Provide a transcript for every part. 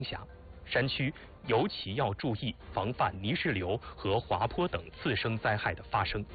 响，山区尤其要注意防范泥石流和滑坡等次生灾害的发生。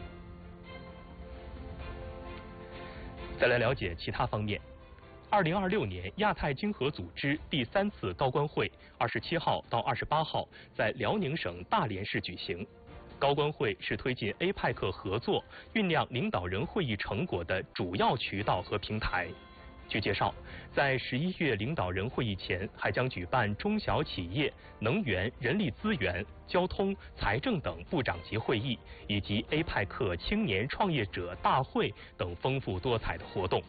再来了解其他方面。2026年亚太经合组织第3次高官会27号到28号在辽宁省大连市举行。高官会是推进 APEC 合作、酝酿领导人会议成果的主要渠道和平台。据介绍，在11月领导人会议前，还将举办中小企业、能源、人力资源、交通、财政等部长级会议，以及 APEC 青年创业者大会等丰富多彩的活动。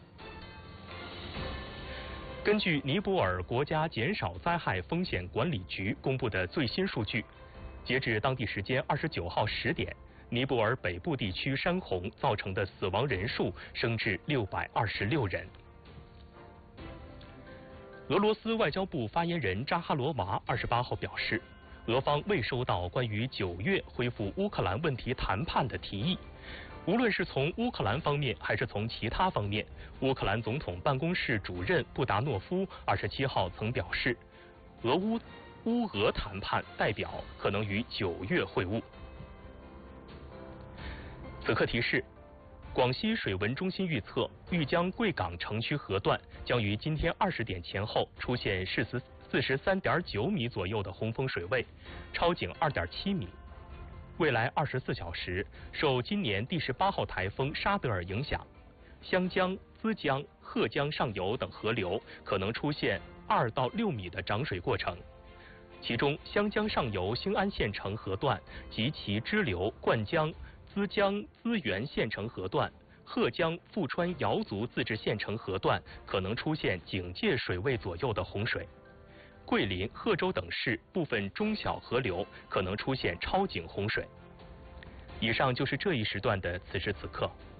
根据尼泊尔国家减少灾害风险管理局公布的最新数据，截至当地时间29号10点，尼泊尔北部地区山洪造成的死亡人数升至626人。俄罗斯外交部发言人扎哈罗娃28号表示，俄方未收到关于9月恢复乌克兰问题谈判的提议。无论是从乌克兰方面还是从其他方面，乌克兰总统办公室主任布达诺夫27号曾表示，乌俄谈判代表可能于9月会晤。此刻提示，广西水文中心预测，豫江贵港城区河段将于今天20点前后出现43.9米左右的洪峰水位，超警2.7米。未来24小时，受今年第18号台风沙德尔影响，湘江、资江、鹤江上游等河流可能出现2到6米的涨水过程。其中，湘江上游兴安县城河段及其支流灌江、资江资源县城河段、鹤江富川瑶族自治县城河段可能出现警戒水位左右的洪水。桂林、贺州等市部分中小河流可能出现超警洪水。以上就是这一时段的此时此刻。